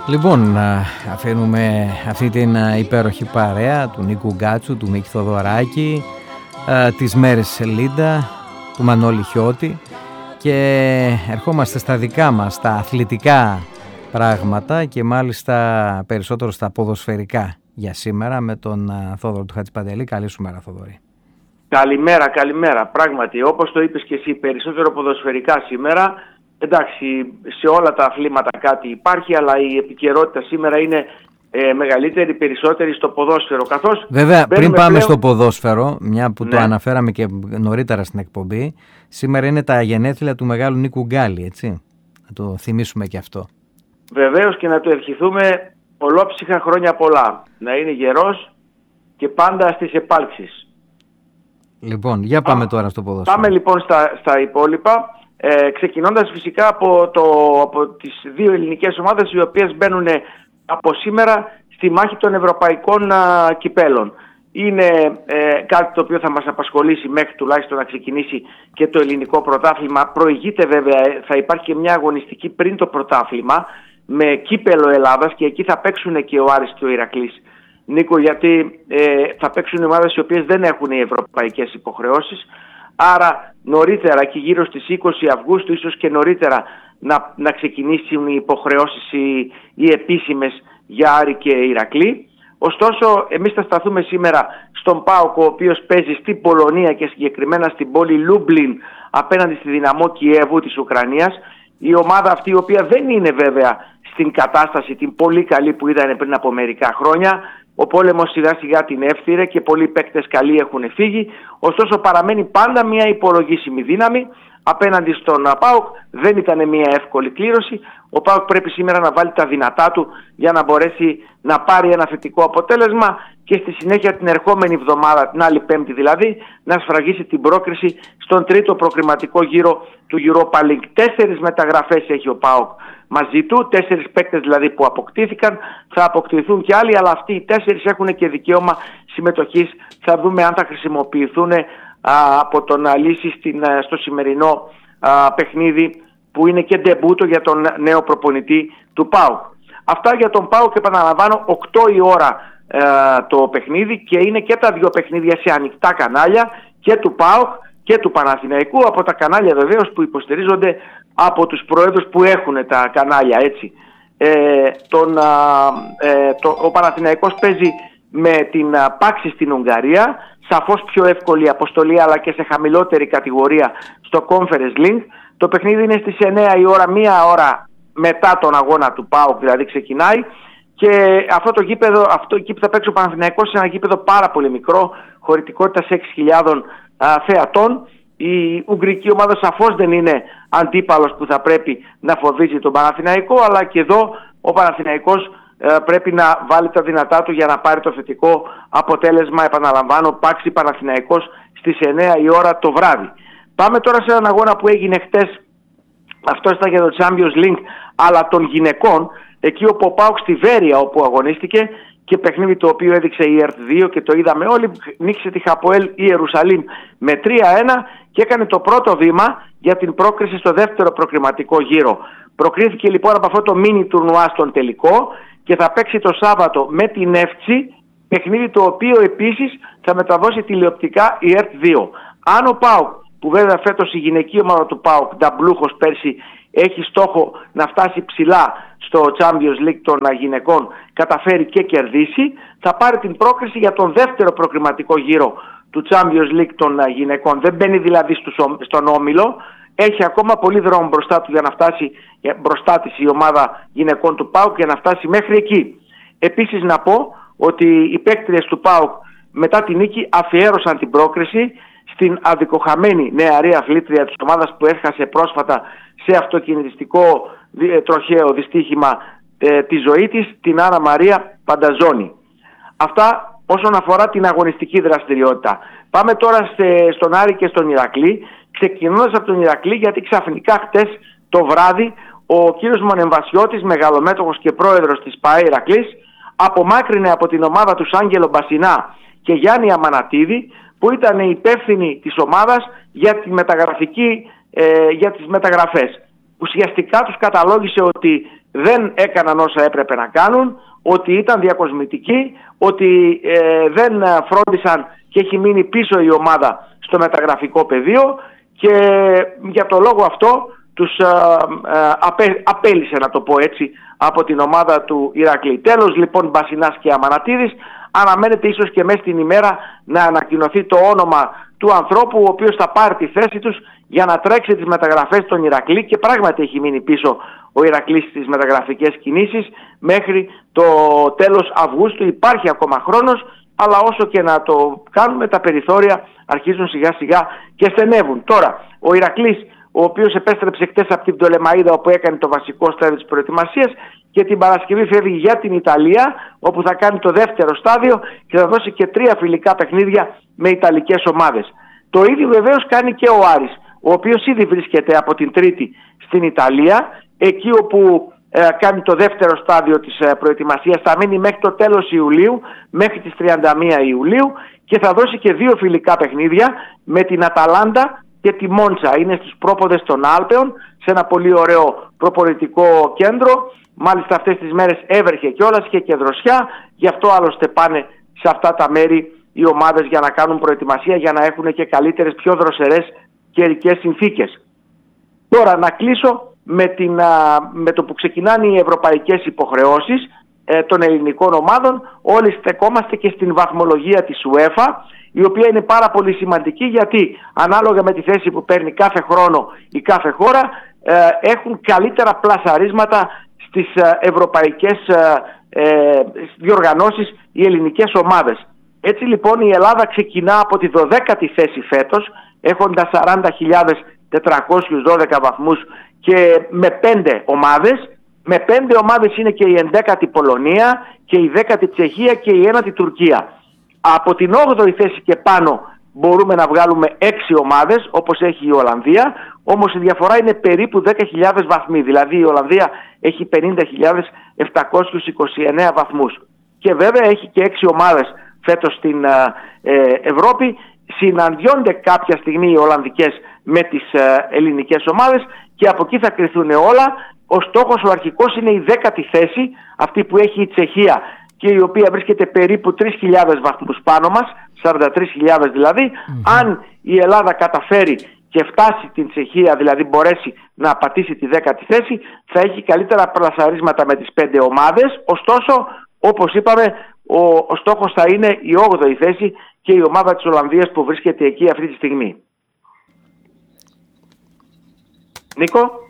Λοιπόν, αφήνουμε αυτή την υπέροχη παρέα του Νίκου Γκάτσου, του Μίκη Θοδωράκη, τις μέρες Σελίδα, του Μανώλη Χιώτη, και ερχόμαστε στα δικά μας, τα αθλητικά πράγματα και μάλιστα περισσότερο στα ποδοσφαιρικά για σήμερα με τον Θόδωρο του Χατζηπαντελή. Καλή σου μέρα, Θοδωρή. Καλημέρα, καλημέρα. Πράγματι, όπως το είπες και εσύ, περισσότερο ποδοσφαιρικά σήμερα. Εντάξει, σε όλα τα αθλήματα κάτι υπάρχει, αλλά η επικαιρότητα σήμερα είναι μεγαλύτερη, περισσότερη στο ποδόσφαιρο. Καθώς βέβαια, πριν πάμε στο ποδόσφαιρο, μια που το αναφέραμε και νωρίτερα στην εκπομπή, σήμερα είναι τα γενέθλια του μεγάλου Νίκου Γκάλη, έτσι. Να το θυμίσουμε και αυτό. Βεβαίως, και να του ευχηθούμε ολόψυχα χρόνια πολλά. Να είναι γερός και πάντα στις επάλξεις. Λοιπόν, για πάμε τώρα στο ποδόσφαιρο. Πάμε λοιπόν στα υπόλοιπα. Ξεκινώντας φυσικά από τις δύο ελληνικές ομάδες, οι οποίες μπαίνουν από σήμερα στη μάχη των ευρωπαϊκών κυπέλων. Είναι κάτι το οποίο θα μας απασχολήσει μέχρι τουλάχιστον να ξεκινήσει και το ελληνικό πρωτάθλημα. Προηγείται βέβαια, θα υπάρχει και μια αγωνιστική πριν το πρωτάθλημα με κύπελο Ελλάδας, και εκεί θα παίξουν και ο Άρης και ο Ηρακλής. Νίκο, γιατί θα παίξουν ομάδες οι οποίες δεν έχουν οι ευρωπαϊκές υποχρεώσεις. Άρα νωρίτερα, και γύρω στις 20 Αυγούστου, ίσως και νωρίτερα, να ξεκινήσουν οι υποχρεώσεις οι επίσημες για Άρη και Ηρακλή. Ωστόσο, εμείς θα σταθούμε σήμερα στον ΠΑΟΚ, ο οποίος παίζει στην Πολωνία και συγκεκριμένα στην πόλη Λούμπλιν απέναντι στη Δυναμό Κιέβου της Ουκρανίας. Η ομάδα αυτή, η οποία δεν είναι βέβαια στην κατάσταση την πολύ καλή που ήταν πριν από μερικά χρόνια. Ο πόλεμος σιγά σιγά την έφθυρε και πολλοί παίκτες καλοί έχουν φύγει. Ωστόσο παραμένει πάντα μια υπολογίσιμη δύναμη απέναντι στον ΠΑΟΚ. Δεν ήταν μια εύκολη κλήρωση. Ο ΠΑΟΚ πρέπει σήμερα να βάλει τα δυνατά του για να μπορέσει να πάρει ένα θετικό αποτέλεσμα και στη συνέχεια την ερχόμενη εβδομάδα, την άλλη Πέμπτη δηλαδή, να σφραγίσει την πρόκριση στον τρίτο προκριματικό γύρο του Europa League. 4 μεταγραφές έχει ο ΠΑΟΚ μαζί του, 4 παίκτες δηλαδή που αποκτήθηκαν. Θα αποκτηθούν και άλλοι, αλλά αυτοί οι 4 έχουν και δικαίωμα συμμετοχής. Θα δούμε αν θα χρησιμοποιηθούν από τον Αλύση στο σημερινό παιχνίδι, που είναι και ντεμπούτο για τον νέο προπονητή του ΠΑΟΚ. Αυτά για τον ΠΑΟΚ, επαναλαμβάνω, 8 η ώρα το παιχνίδι, και είναι και τα δύο παιχνίδια σε ανοιχτά κανάλια, και του ΠΑΟΚ και του Παναθηναϊκού, από τα κανάλια βεβαίως που υποστηρίζονται από τους προέδρους που έχουν τα κανάλια, έτσι. Ο Παναθηναϊκός παίζει με την Πάξη στην Ουγγαρία, σαφώς πιο εύκολη αποστολή, αλλά και σε χαμηλότερη κατηγορία στο Conference League. Το παιχνίδι είναι στις 9 η ώρα, μία ώρα μετά τον αγώνα του ΠΑΟΚ δηλαδή ξεκινάει, και αυτό εκεί που θα παίξει ο Παναθηναϊκός είναι ένα γήπεδο πάρα πολύ μικρό, χωρητικότητα 6.000 θεατών. Η ουγγρική ομάδα σαφώς δεν είναι αντίπαλος που θα πρέπει να φοβίζει τον Παναθηναϊκό, αλλά και εδώ ο Παναθηναϊκός πρέπει να βάλει τα δυνατά του για να πάρει το θετικό αποτέλεσμα. Επαναλαμβάνω, Πάξη Παναθηναϊκός στις 9 η ώρα το βράδυ. Πάμε τώρα σε έναν αγώνα που έγινε χτες. Αυτό ήταν για το Champions League, αλλά των γυναικών, εκεί όπου ο ΠΑΟΚ στη Βέρεια όπου αγωνίστηκε, και παιχνίδι το οποίο έδειξε η ΕΡΤ2 και το είδαμε όλοι, νίκησε τη Χαποέλ Ιερουσαλήμ με 3-1 και έκανε το πρώτο βήμα για την πρόκριση στο δεύτερο προκριματικό γύρο. Προκρίθηκε λοιπόν από αυτό το μίνι τουρνουά στον τελικό και θα παίξει το Σάββατο με την Εύτσι, παιχνίδι το οποίο επίσης θα μεταδώσει τηλεοπτικά η ΕΡΤ2. Αν ο ΠΑΟΚ, που βέβαια φέτος η γυναική ομάδα του ΠΑΟΚ, νταμπλούχος πέρσι, έχει στόχο να φτάσει ψηλά στο Champions League των γυναικών, καταφέρει και κερδίσει, θα πάρει την πρόκριση για τον δεύτερο προκριματικό γύρο του Champions League των γυναικών. Δεν μπαίνει δηλαδή στον όμιλο, έχει ακόμα πολύ δρόμο μπροστά του για να φτάσει μπροστά της η ομάδα γυναικών του ΠΑΟΚ για να φτάσει μέχρι εκεί. Επίσης να πω ότι οι παίκτριες του ΠΑΟΚ μετά την νίκη αφιέρωσαν την πρόκριση στην αδικοχαμένη νεαρή αθλήτρια της ομάδας που έχασε πρόσφατα σε αυτοκινητιστικό τροχαίο δυστύχημα τη ζωή της, την Άννα Μαρία Πανταζόνη. Αυτά όσον αφορά την αγωνιστική δραστηριότητα. Πάμε τώρα στον Άρη και στον Ηρακλή, ξεκινώντας από τον Ηρακλή, γιατί ξαφνικά χτες το βράδυ ο κύριος Μονεμβασιώτης, μεγαλομέτωχος και πρόεδρος της ΠΑΕ Ηρακλής, απομάκρυνε από την ομάδα του Άγγελο Μπασινά και Γιάννη Αμανατίδη, που ήταν οι υπεύθυνοι της ομάδας για τις μεταγραφές. ουσιαστικά τους καταλόγησε ότι δεν έκαναν όσα έπρεπε να κάνουν, ότι ήταν διακοσμητικοί, ότι δεν φρόντισαν και έχει μείνει πίσω η ομάδα στο μεταγραφικό πεδίο, και για το λόγο αυτό τους απέλησε, να το πω έτσι, από την ομάδα του Ηρακλή. Τέλος λοιπόν Μπασινάς και Αμανατίδης. Αναμένεται ίσως και μέσα στην ημέρα να ανακοινωθεί το όνομα του ανθρώπου ο οποίος θα πάρει τη θέση τους για να τρέξει τις μεταγραφές στον Ηρακλή, και πράγματι έχει μείνει πίσω ο Ηρακλής στις μεταγραφικές κινήσεις μέχρι το τέλος Αυγούστου. Υπάρχει ακόμα χρόνος, αλλά όσο και να το κάνουμε, τα περιθώρια αρχίζουν σιγά σιγά και στενεύουν. Τώρα, ο Ηρακλής, ο οποίος επέστρεψε χτες από την Πτολεμαΐδα, όπου έκανε το βασικό στάδιο της προετοιμασίας, και την Παρασκευή φεύγει για την Ιταλία, όπου θα κάνει το δεύτερο στάδιο και θα δώσει και 3 φιλικά παιχνίδια με ιταλικές ομάδες. Το ίδιο βεβαίως κάνει και ο Άρης, ο οποίος ήδη βρίσκεται από την Τρίτη στην Ιταλία, εκεί όπου κάνει το δεύτερο στάδιο της προετοιμασίας. Θα μείνει μέχρι το τέλος Ιουλίου, μέχρι τις 31 Ιουλίου, και θα δώσει και 2 φιλικά παιχνίδια με την Αταλάντα και τη Μόντσα. Είναι στους πρόποδες των Άλπαιων, σε ένα πολύ ωραίο προπονητικό κέντρο. Μάλιστα αυτές τις μέρες έβρεχε κιόλας, είχε και δροσιά, γι' αυτό άλλωστε πάνε σε αυτά τα μέρη οι ομάδες για να κάνουν προετοιμασία, για να έχουν και καλύτερες, πιο δροσερές καιρικές συνθήκες. Τώρα να κλείσω με το που ξεκινάνε οι ευρωπαϊκές υποχρεώσεις των ελληνικών ομάδων. Όλοι στεκόμαστε και στην βαθμολογία της UEFA, η οποία είναι πάρα πολύ σημαντική, γιατί ανάλογα με τη θέση που παίρνει κάθε χρόνο η κάθε χώρα, έχουν καλύτερα πλασαρίσματα στις ευρωπαϊκές διοργανώσεις οι ελληνικές ομάδες. Έτσι λοιπόν η Ελλάδα ξεκινά από τη 12η θέση φέτος, έχοντας 40.412 βαθμούς και με 5 ομάδες. Με 5 ομάδες είναι και η 11η Πολωνία και η 10η Τσεχία και η 1η Τουρκία. Από την 8η θέση και πάνω μπορούμε να βγάλουμε 6 ομάδες, όπως έχει η Ολλανδία, όμως η διαφορά είναι περίπου 10.000 βαθμοί, δηλαδή η Ολλανδία έχει 50.729 βαθμούς. Και βέβαια έχει και 6 ομάδες φέτος στην Ευρώπη. Συναντιόνται κάποια στιγμή οι Ολλανδικές με τις ελληνικές ομάδες και από εκεί θα κρυθούν όλα. Ο στόχος ο αρχικός είναι η 10η θέση, αυτή που έχει η Τσεχία, και η οποία βρίσκεται περίπου 3.000 βαθμούς πάνω μας, 43.000 δηλαδή. Αν η Ελλάδα καταφέρει και φτάσει την Τσεχία, δηλαδή μπορέσει να πατήσει τη 10η θέση, θα έχει καλύτερα πλασαρίσματα με τις 5 ομάδες. Ωστόσο, όπως είπαμε, ο στόχος θα είναι η 8η θέση και η ομάδα της Ολλανδίας που βρίσκεται εκεί αυτή τη στιγμή. Νίκο.